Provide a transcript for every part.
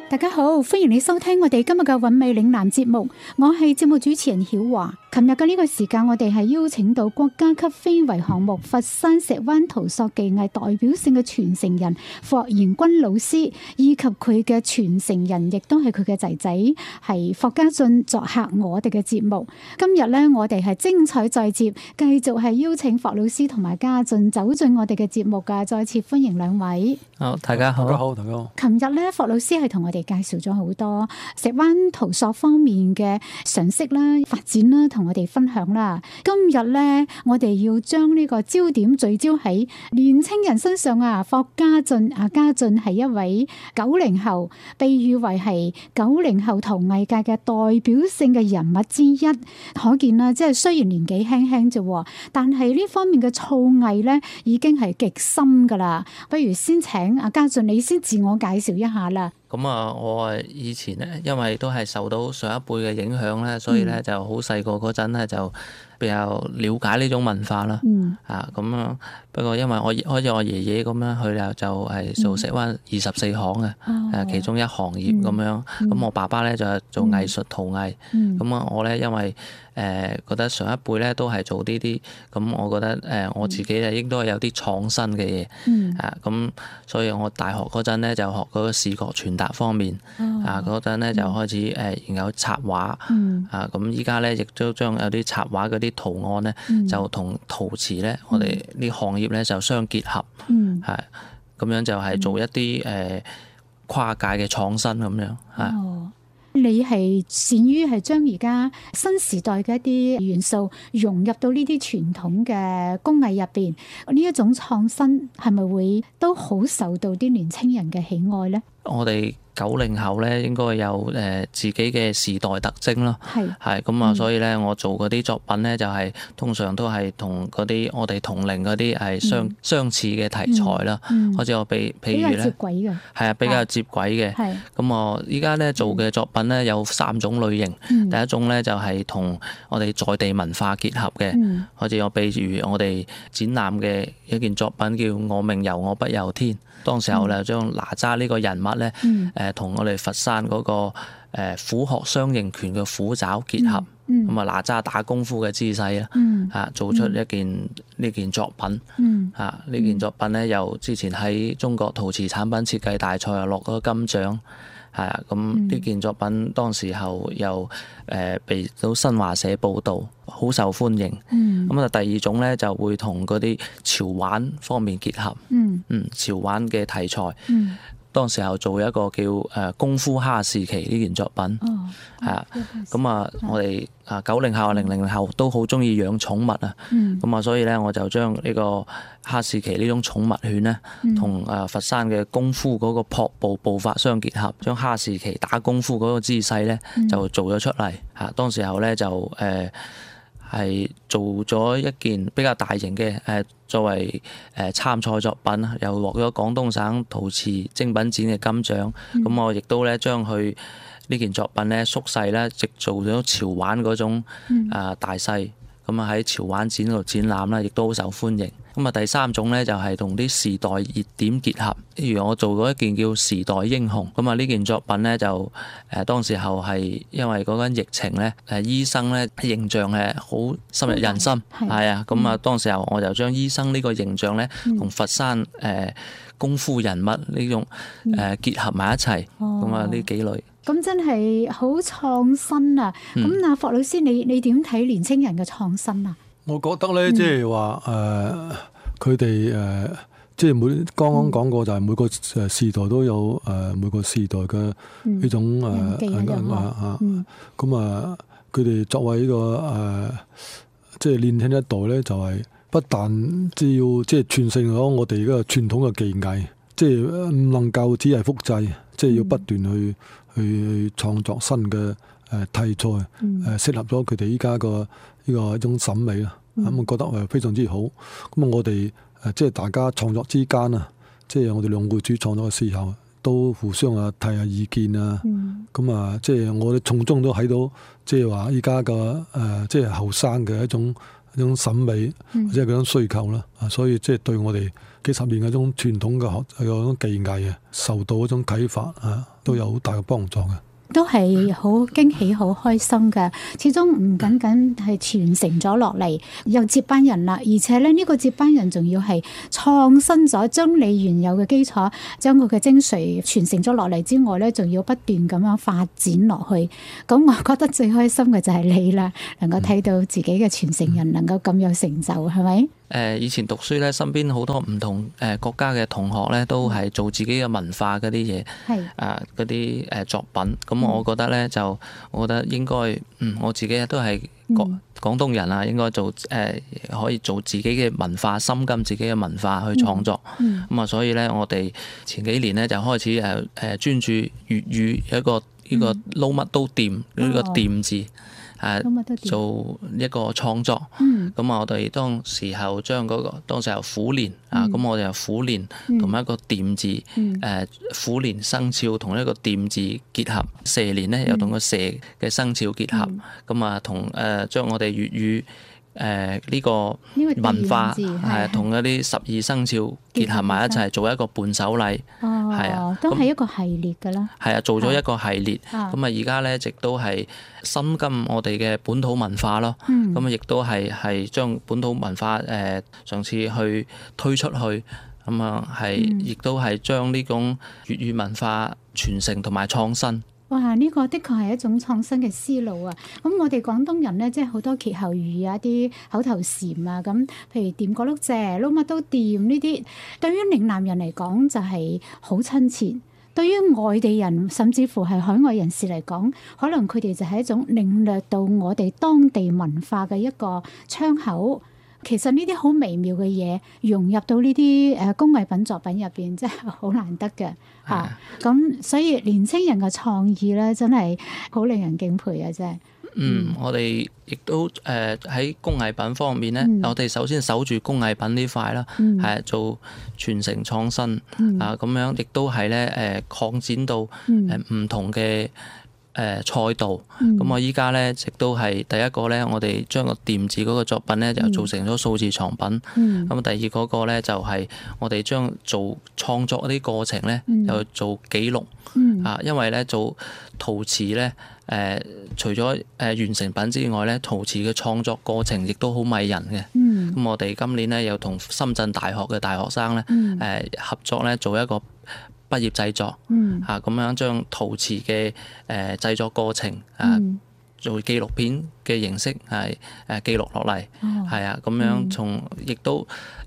大家好，歡迎你收聽我哋今日嘅韻味嶺南節目，我係節目主持人曉華。琴日嘅呢個時間，我哋係邀請到國家級非遺項目佛山石灣陶塑技藝代表性嘅傳承人霍延軍老師，以及佢嘅傳承人，亦都係佢嘅仔仔，係霍家俊作客我哋嘅節目。今日呢，我哋係精彩再接，繼續係邀請霍老師同埋家俊走進我哋嘅節目㗎，再次歡迎兩位。 好，大家好， 大家好，大家好。 琴日咧，霍老師係同我哋介紹咗好多石灣陶塑方面嘅常識啦、發展啦，同我哋分享啦。今日咧，我哋要將呢個焦點聚焦喺年青人身上啊。霍家俊家俊係一位90後，被譽為係90後陶藝界嘅代表性嘅人物之一。可見啦，即係雖然年紀輕輕啫，但係呢方面嘅造詣咧已經係極深噶啦。不如先請家俊你先自我介紹一下啦。 咁啊，我以前咧，因為都係受到上一輩嘅影響咧，所以咧就好細個嗰陣咧就比較了解呢種文化啦。咁啊，不過因為好似我爺爺咁樣，佢就係做石灣24行嘅，其中一行業咁樣。咁我爸爸咧就係做藝術陶藝。咁啊，我咧因為覺得上一輩咧都係做呢啲，咁我覺得我自己咧應該有啲創新嘅嘢。咁所以我大學嗰陣咧就學嗰個視覺傳達方面。嗰陣咧就開始研究插畫。咁依家咧亦都將有啲插畫嗰啲圖案咧，就同陶瓷咧，我哋呢行業咧就相結合。咁樣就係做一啲跨界嘅創新咁樣。 你係善於係將而家新時代嘅一啲元素融入到呢啲傳統嘅工藝入邊，呢一種創新係咪會都好受到啲年青人嘅喜愛呢？ 我哋90後咧應該有自己嘅時代特徵咯，係咁啊，所以咧我做嗰啲作品咧就係通常都係同嗰啲我哋同齡嗰啲係相似嘅題材啦。好似我譬如咧，係啊，比較接軌嘅。咁我依家咧做嘅作品咧有3種類型。第一種咧就係同我哋在地文化結合嘅，好似我譬如我哋展覽嘅一件作品叫《我命由我不由天》。當時候咧將哪吒呢個人物咧，同我哋佛山嗰個虎鶴雙形拳嘅虎爪結合，咁啊哪吒打功夫嘅姿勢啦，做出呢件作品。呢件作品咧又之前喺中國陶瓷產品設計大賽又落咗金獎。咁呢件作品當時候又被到新華社報導，好受歡迎。咁啊第二種咧就會同嗰啲潮玩方面結合。潮玩嘅題材。當時候做一個叫功夫哈士奇呢件作品。咁啊我哋90後00後都好中意養寵物啊。咁啊所以咧我就將呢個哈士奇呢種寵物犬咧，同佛山嘅功夫嗰個撲步步法相結合，將哈士奇打功夫嗰個姿勢咧就做咗出嚟。當時候咧就係做咗一件比較大型嘅作為參賽作品，又獲咗廣東省陶瓷精品展嘅金獎。咁我亦都咧將佢呢件作品咧縮細咧，直做咗潮玩嗰種大細。咁啊喺潮玩展度展覽啦，亦都好受歡迎。咁啊第3種咧就係同啲時代熱點結合，例如我做過一件叫《時代英雄》。咁啊呢件作品咧就當時候係因為嗰陣疫情咧，醫生咧形象係好深入人心，咁啊當時候我就將醫生呢個形象咧同佛山功夫人物呢種結合埋一齊。咁啊呢幾類。 咁真係好創新啊！咁霍老師，你點睇年青人嘅創新啊？ 我覺得咧，即係話佢哋即係剛剛講過，就係每個時代都有每個時代嘅呢種咁啊，佢哋作為呢個即係年輕一代咧，就係不但只要即係傳承咗我哋嗰個傳統嘅技藝，即係唔能夠只係複製，即係要不斷去創作新嘅題材，適合咗佢哋依家個呢個一種審美啦。咁我覺得非常之好。咁我哋即係大家創作之間啊，即係我哋兩個主創作嘅時候，都互相提下意見啊。咁即係我哋從中都睇到，即係話依家個即係後生嘅一種一種審美或者係嗰種需求啦。所以即係對我哋幾十年嗰種傳統嘅嗰種技藝受到嗰種啟發都有好大嘅幫助嘅。 都係好驚喜、好開心嘅。始終唔僅僅係傳承咗落嚟，有接班人啦，而且咧呢個接班人仲要係創新咗，將你原有嘅基礎，將佢嘅精髓傳承咗落嚟之外咧，仲要不斷咁樣發展落去。咁我覺得最開心嘅就係你啦，能夠睇到自己嘅傳承人能夠咁有成就，係咪？ 以前讀書咧，身邊好多唔同國家嘅同學咧，都係做自己嘅文化嗰啲嘢，嗰啲作品。咁我覺得咧，我覺得應該，我自己都係廣東人啊，應該做可以做自己嘅文化，深耕自己嘅文化去創作。咁所以咧，我哋前幾年咧就開始專注粵語一個呢個撈乜都掂呢個掂字。做一個創作，咁我哋當時候將當時候虎年咁我哋由虎年同一個掂字，虎年生肖同一個掂字結合，蛇年咧又同個蛇嘅生肖結合，咁同將我哋粵語呢個文化同一啲12生肖結合埋一齊，做一個伴手禮， 都係一個系列㗎啦。 做咗一個系列，咁而家咧亦都係深耕我哋嘅本土文化咯。咁亦都係將本土文化嘗試去推出去，亦都係將呢種粵語文化傳承同埋創新。 哇！呢個的確係一種創新嘅思路啊！咁我哋廣東人咧，即係好多歇後語啊、啲口頭禪啊，咁譬如掂過碌蔗、撈乜都掂呢啲，對於嶺南人嚟講就係好親切；對於外地人，甚至乎係海外人士嚟講，可能佢哋就係一種領略到我哋當地文化嘅一個窗口。其實呢啲好微妙嘅嘢融入到呢啲工藝品作品入邊，真係好難得嘅嚇。咁所以年青人嘅創意咧，真係好令人敬佩啊！真係。 我哋亦都喺工藝品方面咧，我哋首先守住工藝品呢塊啦，係做傳承創新咁樣，亦都係咧擴展到唔同嘅賽道。咁我依家咧亦都係第一個咧，我哋將個掂字嗰個作品咧就做成咗數字藏品。咁第二嗰個咧就係我哋將做創作嗰啲過程咧又做記錄。因為咧做陶瓷咧除咗完成品之外咧，陶瓷嘅創作過程亦都好迷人嘅。咁我哋今年咧又同深圳大學嘅大學生咧合作咧做一個畢業製作，咁樣將陶瓷嘅製作過程做紀錄片嘅形式記錄落嚟，咁樣亦都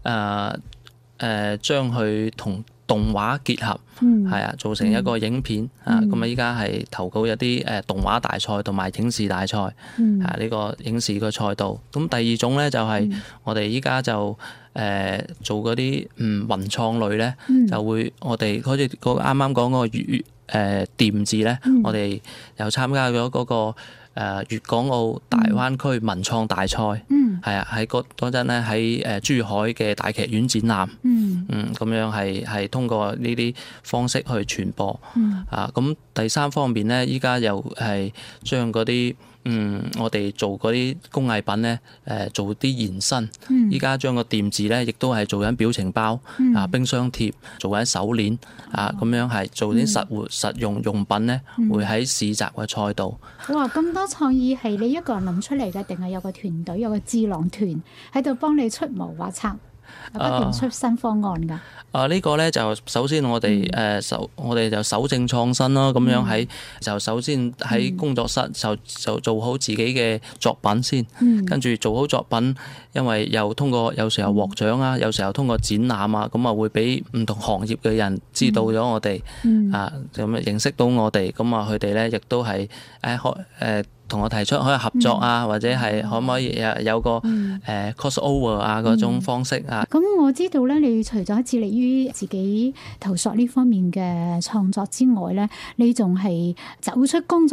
將佢同動畫結合，做成一個影片。咁依家係投稿一啲動畫大賽同埋影視大賽，呢個影視個賽道。咁第二種咧就係我哋依家就做嗰啲文創類咧，就會我哋好似啱啱講嗰個掂字咧，我哋又參加咗嗰個粵港澳大灣區文創大賽，喺嗰陣咧喺珠海嘅大劇院展覽，咁樣係通過呢啲方式去傳播。咁第三方面咧，依家又係將嗰啲我哋做嗰啲工藝品咧，做啲延伸。依家將個掂字咧，亦都係做緊表情包，冰箱貼，做緊手鏈，咁樣係做啲實用用品咧，會喺市集嘅賽道。 哇！咁多創意係你一個人諗出嚟嘅，定係有個團隊，有個智囊團喺度幫你出謀劃策，不斷出新方案㗎？ 呢個咧就首先我哋我哋就守正創新咯，咁樣就首先喺工作室就做好自己嘅作品先，跟住做好作品，因為又通過有時候獲獎啊，有時候通過展覽啊，咁會俾唔同行業嘅人知道咗我哋，咁認識到我哋，咁佢哋咧亦都係同我提出可以合作啊，或者係可唔可以有個cross over 啊嗰種方式啊。 咁我知道咧，你除咗致力於自己陶塑呢方面嘅創作之外咧，你仲係走出工作室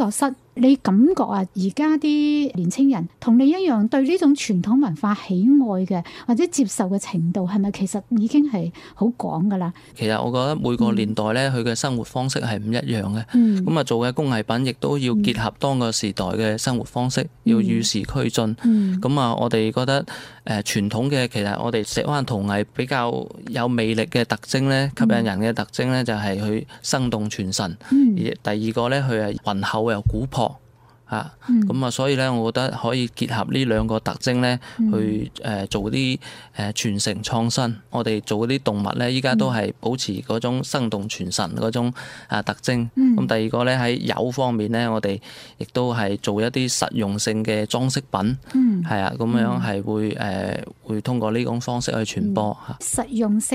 你感覺啊，而家啲年青人同你一樣對呢種傳統文化喜愛嘅或者接受嘅程度，係咪其實已經係好廣㗎啦？ 其實我覺得每個年代咧，佢嘅生活方式係唔一樣嘅。咁啊，做嘅工藝品亦都要結合當個時代嘅生活方式，要與時俱進。咁啊，我哋覺得傳統嘅其實我哋石灣陶藝比較有魅力嘅特徵咧，吸引人嘅特徵咧，就係佢生動傳神。而第二個咧，佢係渾厚又古樸。咁啊，所以咧，我覺得可以結合呢兩個特徵咧，去做啲傳承創新。我哋做嗰啲動物咧，依家都係保持嗰種生動傳神嗰種特徵。咁第二個咧，喺釉方面咧，我哋亦都係做一啲實用性嘅裝飾品。係啊，咁樣係會通過呢種方式去傳播嚇。 實用性。